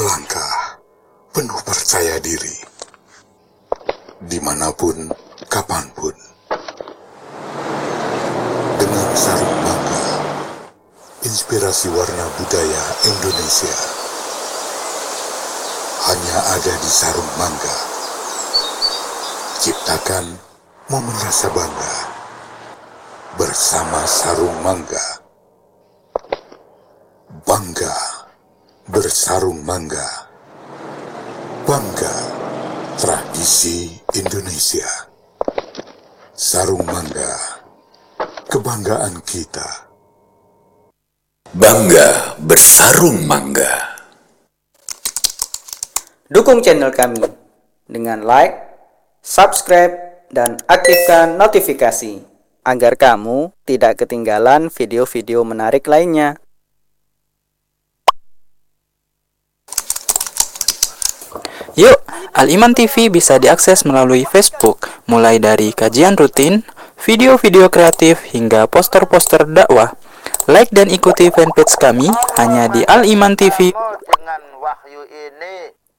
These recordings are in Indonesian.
melangkah penuh percaya diri, dimanapun, kapanpun. Dengan sarung mangga, inspirasi warna budaya Indonesia hanya ada di sarung mangga. Ciptakan momen rasa bangga bersama sarung mangga. Bangga bersarung mangga. Bangga tradisi Indonesia. Sarung mangga, kebanggaan kita. Bangga bersarung mangga. Dukung channel kami dengan like, subscribe, dan aktifkan notifikasi agar kamu tidak ketinggalan video-video menarik lainnya. Yuk, Al-Iman TV bisa diakses melalui Facebook, mulai dari kajian rutin, video-video kreatif, hingga poster-poster dakwah. Like dan ikuti fanpage kami hanya di Al-Iman TV. Dengan wahyu ini,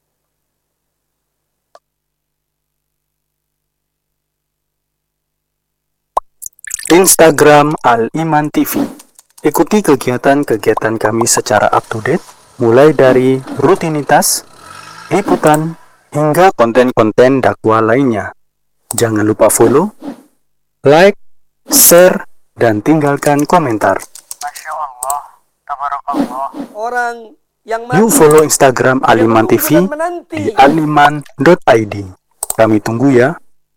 Instagram Al-Iman TV. Ikuti kegiatan-kegiatan kami secara up-to-date, mulai dari rutinitas, liputan, hingga konten-konten dakwah lainnya. Jangan lupa follow, like, share, dan tinggalkan komentar. Masya Allah, tabarakallah. Orang yang Yuk follow Instagram Al-Iman TV di aliman.id. Kami tunggu ya.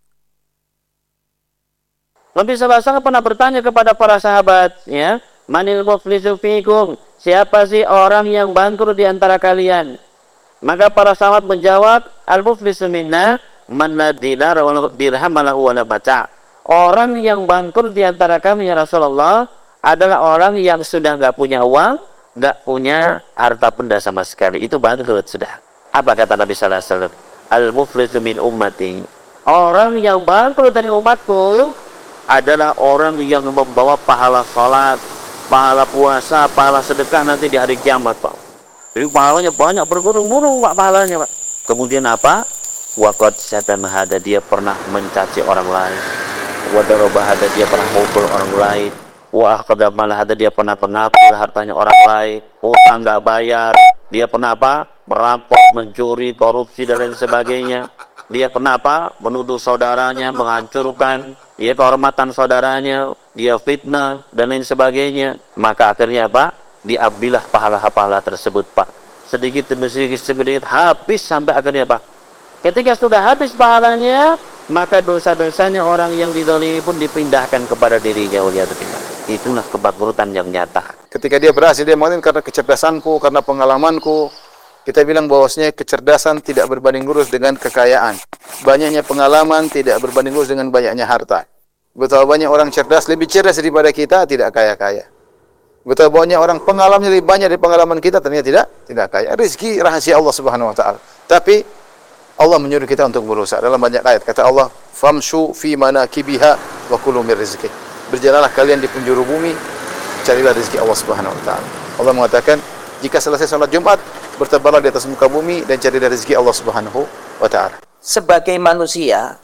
Nabi SAW pernah bertanya kepada para sahabat, ya, manil muflisu fikum, siapa sih orang yang bangkrut di antara kalian? Maka para sahabat menjawab, al-muflisu minna man la dinar wa la dirham lahu wa la mata'. Orang yang bangkrut di antara kami ya Rasulullah adalah orang yang sudah nggak punya uang, nggak punya harta benda sama sekali. Itu bangkrut sudah. Apa kata Nabi sallallahu alaihi wasallam? Al-muflisu min ummati. Orang yang bangkrut dari umatku adalah orang yang membawa pahala salat, pahala puasa, pahala sedekah nanti di hari kiamat, Pak. Jadi pahalanya banyak, bergurung-gurung Pak pahalanya, Pak. Kemudian apa? Waqad syatama hada, dia pernah mencaci orang lain. Wa daraba hada, dia pernah mukul orang lain. Wa akhadha hada, dia pernah pengatur hartanya orang lain. Utang nggak bayar. Dia pernah apa? Merampok, mencuri, korupsi dan lain sebagainya. Dia pernah apa? Menuduh saudaranya, menghancurkan kehormatan saudaranya, dia fitnah dan lain sebagainya. Maka akhirnya apa? Diambillah pahala-pahala tersebut, Pak. Sedikit demi sedikit habis sampai akhirnya apa? Ketika sudah habis pahalanya, maka dosa-dosanya orang yang dizalimi pun dipindahkan kepada dirinya. Itulah kebangkrutan yang nyata. Ketika dia berhasil, dia mengatakan karena kecerdasanku, karena pengalamanku. Kita bilang bahwasanya kecerdasan tidak berbanding lurus dengan kekayaan. Banyaknya pengalaman tidak berbanding lurus dengan banyaknya harta. Betapa banyak orang cerdas, lebih cerdas daripada kita, tidak kaya-kaya. Betapa banyak orang pengalaman lebih banyak dari pengalaman kita, ternyata tidak kaya. Rezeki rahasia Allah Subhanahu wa taala. Tapi Allah menyuruh kita untuk berusaha. Dalam banyak ayat kata Allah, "Famshu fi manakibiha wa kulu min rizqi." Berjalanlah kalian di penjuru bumi, carilah rezeki Allah Subhanahu wa taala. Allah mengatakan, jika selesai salat Jumat, bertebarlah di atas muka bumi dan carilah rezeki Allah Subhanahu wa taala. Sebagai manusia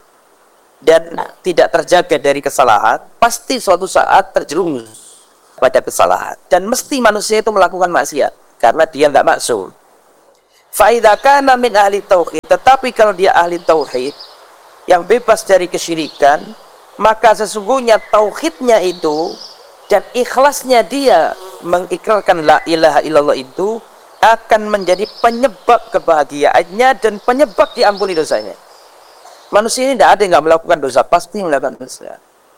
dan tidak terjaga dari kesalahan, pasti suatu saat terjerumus pada kesalahan. Dan mesti manusia itu melakukan maksiat karena dia tidak maksum. Fa idza kana min ahli tauhid, tetapi kalau dia ahli tauhid yang bebas dari kesyirikan, maka sesungguhnya tauhidnya itu dan ikhlasnya dia mengikrarkan la ilaha illallah itu akan menjadi penyebab kebahagiaannya dan penyebab diampuni dosanya. Manusia ini tidak ada yang tidak melakukan dosa, pasti melakukan dosa.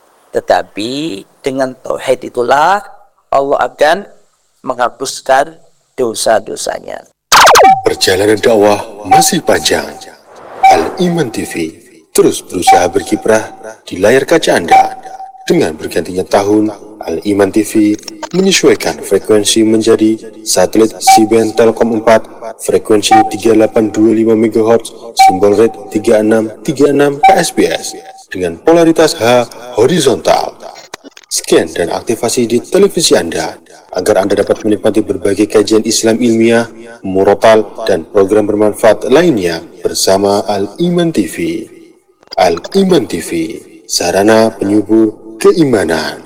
Tetapi dengan tauhid itulah Allah akan menghapuskan dosa-dosanya. Perjalanan dakwah masih panjang. Al-Iman TV terus berusaha berkiprah di layar kaca Anda. Dengan bergantinya tahun, Al-Iman TV menyesuaikan frekuensi menjadi satelit C-band Telkom 4, frekuensi 3825 MHz, simbol rate 3636 KSBS, dengan polaritas H horizontal. Scan dan aktivasi di televisi Anda agar Anda dapat menikmati berbagai kajian Islam ilmiah, murotal, dan program bermanfaat lainnya bersama Al-Iman TV. Al-Iman TV, sarana penyubur keimanan.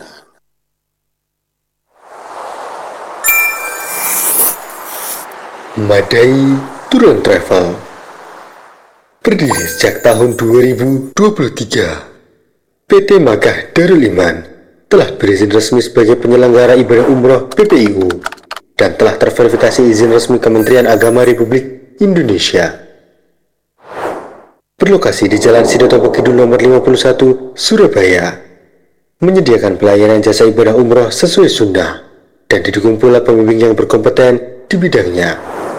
Madai Tour and Travel berdiri sejak tahun 2023. PT Makkah Darul Iman telah berizin resmi sebagai penyelenggara ibadah umroh PPIU dan telah terverifikasi izin resmi Kementerian Agama Republik Indonesia. Berlokasi di Jalan Sidotopo Kidul nomor 51, Surabaya, menyediakan pelayanan jasa ibadah umroh sesuai sunnah dan didukung pula pembimbing yang berkompeten di bidangnya.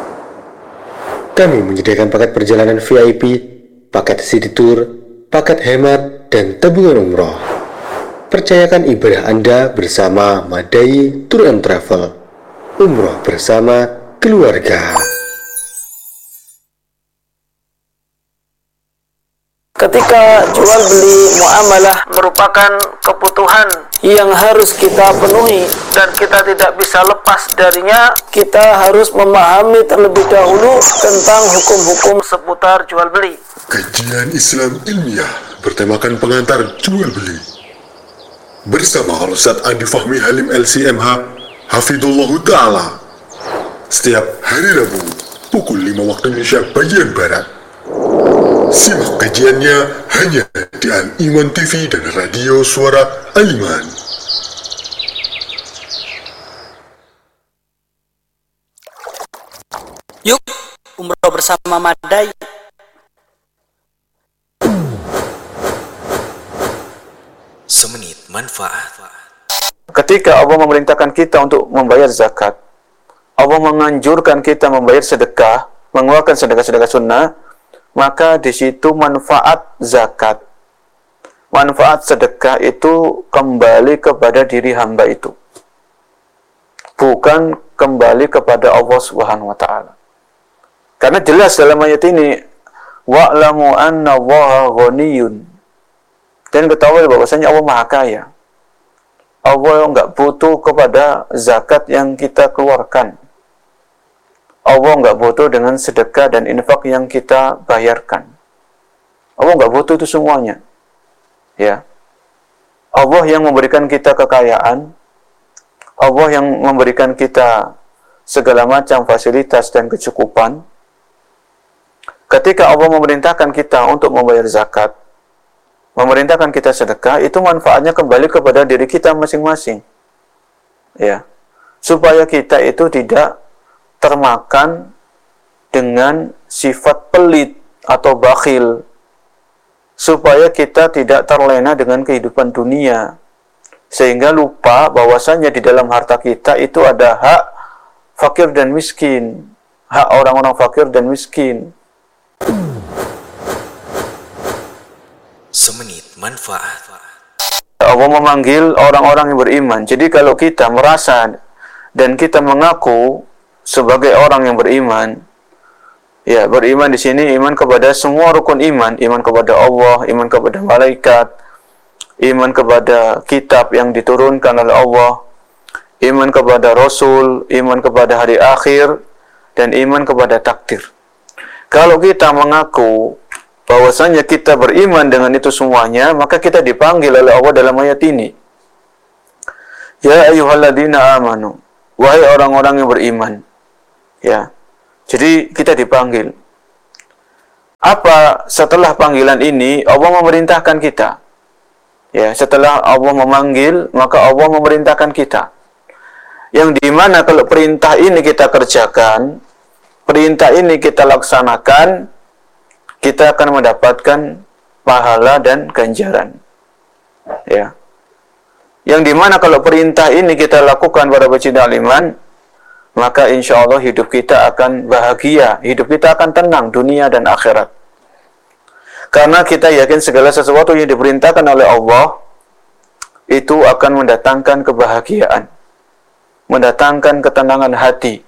Kami menyediakan paket perjalanan VIP, paket city tour, paket hemat, dan tabungan umroh. Percayakan ibadah Anda bersama Madai Tour and Travel. Umroh bersama keluarga. Ketika jual beli muamalah merupakan kebutuhan yang harus kita penuhi dan kita tidak bisa lepas darinya, kita harus memahami terlebih dahulu tentang hukum-hukum seputar jual beli. Kajian Islam ilmiah bertemakan pengantar jual beli bersama Al-Ustaz Andi Fahmi Halim LCMH Hafidhullah Ta'ala setiap hari Rabu pukul 5 waktu Indonesia bagian Barat. Simak kajiannya hanya di Al-Iman TV dan Radio Suara Al-Iman. Yuk, umroh bersama Madai. Semenit manfaat. Ketika Allah memerintahkan kita untuk membayar zakat, Allah menganjurkan kita membayar sedekah, mengeluarkan sedekah-sedekah sunnah, maka di situ manfaat zakat, manfaat sedekah itu kembali kepada diri hamba itu, bukan kembali kepada Allah Subhanahu wa Ta'ala. Karena jelas dalam ayat ini, wa'lamu anna Allaha ghaniyun, dan ketahui bahwasanya Allah Maha Kaya. Allah enggak butuh kepada zakat yang kita keluarkan. Allah enggak butuh dengan sedekah dan infak yang kita bayarkan. Allah enggak butuh itu semuanya. Ya. Allah yang memberikan kita kekayaan, Allah yang memberikan kita segala macam fasilitas dan kecukupan. Ketika Allah memerintahkan kita untuk membayar zakat, memerintahkan kita sedekah, itu manfaatnya kembali kepada diri kita masing-masing. Ya. Supaya kita itu tidak termakan dengan sifat pelit atau bakhil, supaya kita tidak terlena dengan kehidupan dunia, sehingga lupa bahwasanya di dalam harta kita itu ada hak fakir dan miskin, hak orang-orang fakir dan miskin. Semenit manfaat. Allah memanggil orang-orang yang beriman. Jadi kalau kita merasa dan kita mengaku sebagai orang yang beriman, ya, beriman di sini iman kepada semua rukun iman, iman kepada Allah, iman kepada malaikat, iman kepada kitab yang diturunkan oleh Allah, iman kepada Rasul, iman kepada hari akhir, dan iman kepada takdir. Kalau kita mengaku bahwasanya kita beriman dengan itu semuanya, maka kita dipanggil oleh Allah dalam ayat ini. Ya ayyuhalladzina amanu, wahai orang-orang yang beriman. Ya. Jadi kita dipanggil. Apa setelah panggilan ini Allah memerintahkan kita? Ya, setelah Allah memanggil, maka Allah memerintahkan kita. Yang dimana kalau perintah ini kita kerjakan, perintah ini kita laksanakan, kita akan mendapatkan pahala dan ganjaran. Ya. Yang dimana kalau perintah ini kita lakukan pada pecinta iman, maka insya Allah hidup kita akan bahagia, hidup kita akan tenang dunia dan akhirat. Karena kita yakin segala sesuatu yang diperintahkan oleh Allah itu akan mendatangkan kebahagiaan, mendatangkan ketenangan hati.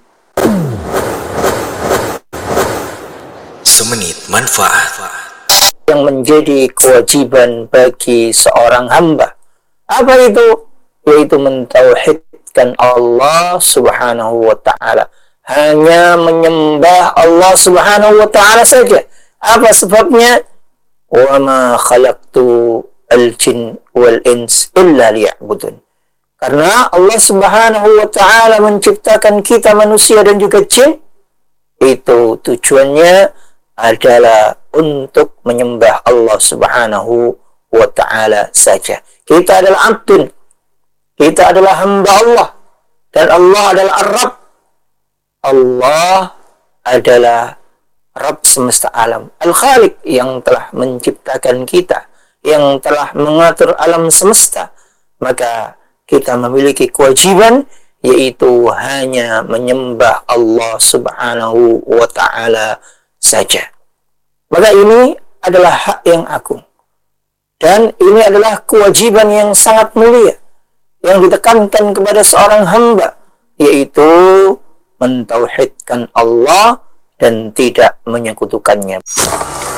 Semenit manfaat. Yang menjadi kewajiban bagi seorang hamba, apa itu? Yaitu mentauhid mentauhidkan Allah Subhanahu wa ta'ala, hanya menyembah Allah Subhanahu wa ta'ala saja. Apa sebabnya? Wa ma khalaqtu al-jin wal ins illa liya'budun. Karena Allah Subhanahu wa ta'ala menciptakan kita manusia dan juga jin, itu tujuannya adalah untuk menyembah Allah Subhanahu wa ta'ala saja. Kita adalah abdun, kita adalah hamba Allah, dan Allah adalah Ar-Rabb. Allah adalah Rabb semesta alam, Al-Khaliq, yang telah menciptakan kita, yang telah mengatur alam semesta. Maka kita memiliki kewajiban, yaitu hanya menyembah Allah Subhanahu wa ta'ala saja. Maka ini adalah hak yang agung, dan ini adalah kewajiban yang sangat mulia yang ditekankan kepada seorang hamba, yaitu mentauhidkan Allah dan tidak menyekutukannya.